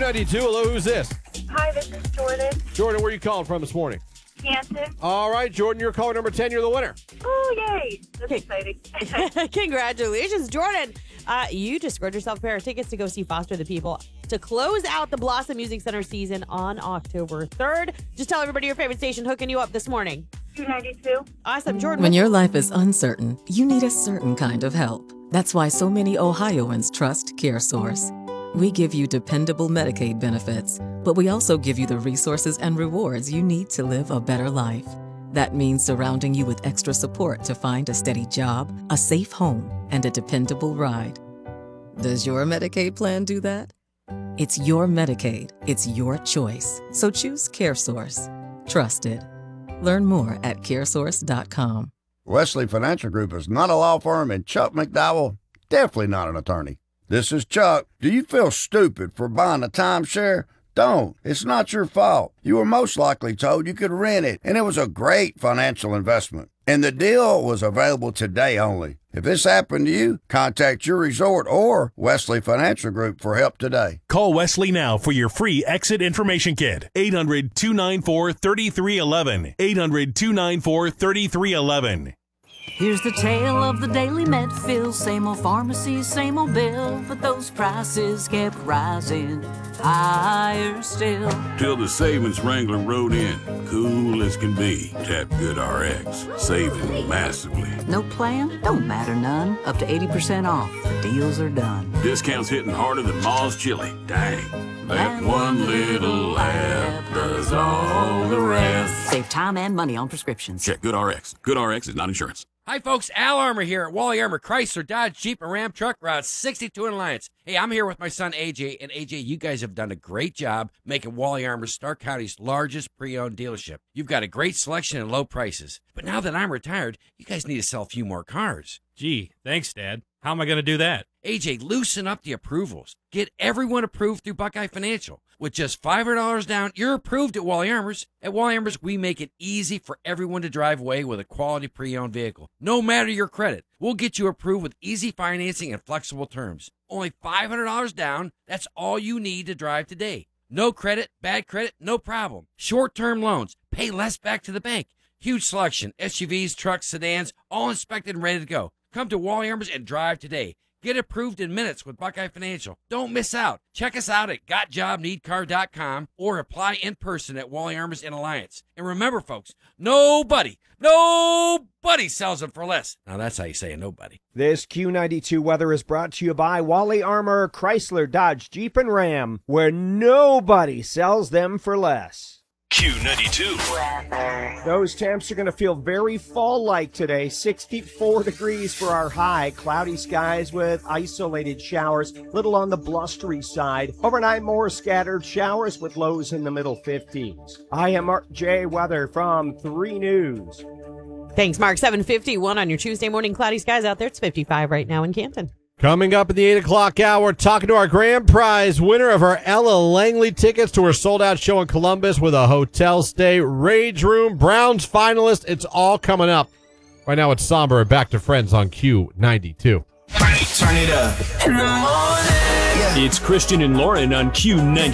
Q92. Hello, who's this? Hi, this is Jordan. Jordan, where are you calling from this morning? Canton. All right, Jordan, you're caller number 10. You're the winner. Oh, yay. That's exciting. Congratulations, Jordan. You just scored yourself a pair of tickets to go see Foster the People to close out the Blossom Music Center season on October 3rd. Just tell everybody your favorite station hooking you up this morning. Q92. Awesome, Jordan. When your life is uncertain, you need a certain kind of help. That's why so many Ohioans trust CareSource. We give you dependable Medicaid benefits, but we also give you the resources and rewards you need to live a better life. That means surrounding you with extra support to find a steady job, a safe home, and a dependable ride. Does your Medicaid plan do that? It's your Medicaid. It's your choice. So choose CareSource. Trusted. Learn more at caresource.com. Wesley Financial Group is not a law firm, and Chuck McDowell, definitely not an attorney. This is Chuck. Do you feel stupid for buying a timeshare? Don't. It's not your fault. You were most likely told you could rent it, and it was a great financial investment. And the deal was available today only. If this happened to you, contact your resort or Wesley Financial Group for help today. Call Wesley now for your free exit information kit. 800-294-3311. 800-294-3311. Here's the tale of the daily Medfill. Same old pharmacy, same old bill, but those prices kept rising higher still. Till the savings wrangler rode in, cool as can be. Tap GoodRx, saving massively. No plan? Don't matter none. Up to 80% off. The deals are done. Discounts hitting harder than Ma's chili. Dang. That one little app does all the rest. Save time and money on prescriptions. Check GoodRx. GoodRx is not insurance. Hi, folks. Al Armour here at Wally Armour Chrysler, Dodge, Jeep, and Ram Truck Route 62 in Alliance. Hey, I'm here with my son, AJ. And AJ, you guys have done a great job making Wally Armour Stark County's largest pre-owned dealership. You've got a great selection and low prices. But now that I'm retired, you guys need to sell a few more cars. Gee, thanks, Dad. How am I going to do that? AJ, loosen up the approvals. Get everyone approved through Buckeye Financial. With just $500 down, you're approved at Wally Armour's. At Wally Armour's, we make it easy for everyone to drive away with a quality pre-owned vehicle. No matter your credit, we'll get you approved with easy financing and flexible terms. Only $500 down, that's all you need to drive today. No credit, bad credit, no problem. Short-term loans, pay less back to the bank. Huge selection, SUVs, trucks, sedans, all inspected and ready to go. Come to Wally Armour's and drive today. Get approved in minutes with Buckeye Financial. Don't miss out. Check us out at gotjobneedcar.com or apply in person at Wally Armour's in Alliance. And remember, folks, nobody sells them for less. Now, that's how you say nobody. This Q92 weather is brought to you by Wally Armour, Chrysler, Dodge, Jeep, and Ram, where nobody sells them for less. Q92. Those temps are going to feel very fall-like today. 64 degrees for our high. Cloudy skies with isolated showers, little on the blustery side. Overnight, more scattered showers with lows in the middle 50s. I am Mark J. Weather from 3 News. Thanks, Mark. 7:51 on your Tuesday morning. Cloudy skies out there. It's 55 right now in Canton. Coming up in the 8 o'clock hour, talking to our grand prize winner of our Ella Langley tickets to her sold-out show in Columbus with a hotel stay, Rage Room, Browns finalist. It's all coming up. Right now it's Somber and Back to Friends on Q92. Turn it up. In the morning. It's Christian and Lauren on Q92.